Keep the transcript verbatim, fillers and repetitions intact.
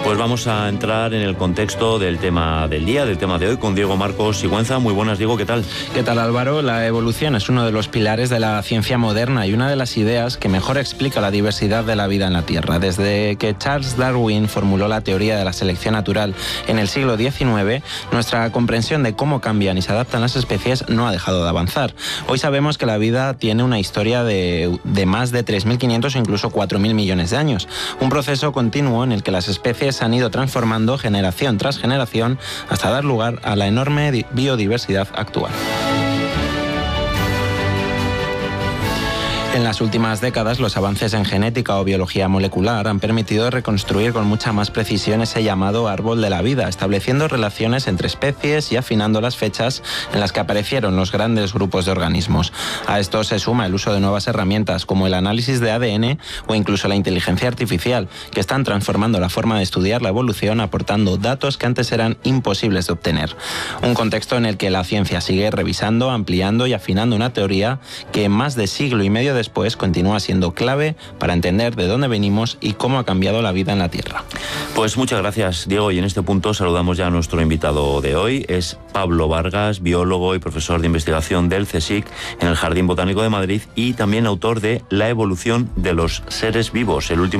Pues vamos a entrar en el contexto del tema del día, del tema de hoy, con Diego Marcos Sigüenza. Muy buenas, Diego, ¿qué tal? ¿Qué tal, Álvaro? La evolución es uno de los pilares de la ciencia moderna y una de las ideas que mejor explica la diversidad de la vida en la Tierra. Desde que Charles Darwin formuló la teoría de la selección natural en el siglo diecinueve, nuestra comprensión de cómo cambian y se adaptan las especies no ha dejado de avanzar. Hoy sabemos que la vida tiene una historia de, de más de tres mil quinientos o incluso cuatro mil millones de años. Un proceso continuo en el que las especies han ido transformando generación tras generación hasta dar lugar a la enorme biodiversidad actual. En las últimas décadas, los avances en genética o biología molecular han permitido reconstruir con mucha más precisión ese llamado árbol de la vida, estableciendo relaciones entre especies y afinando las fechas en las que aparecieron los grandes grupos de organismos. A esto se suma el uso de nuevas herramientas como el análisis de A D N o incluso la inteligencia artificial, que están transformando la forma de estudiar la evolución, aportando datos que antes eran imposibles de obtener. Un contexto en el que la ciencia sigue revisando, ampliando y afinando una teoría que más de siglo y medio después Después continúa siendo clave para entender de dónde venimos y cómo ha cambiado la vida en la Tierra. Pues muchas gracias, Diego, y en este punto saludamos ya a nuestro invitado de hoy. Es Pablo Vargas, biólogo y profesor de investigación del CSIC en el Jardín Botánico de Madrid y también autor de La evolución de los seres vivos, el último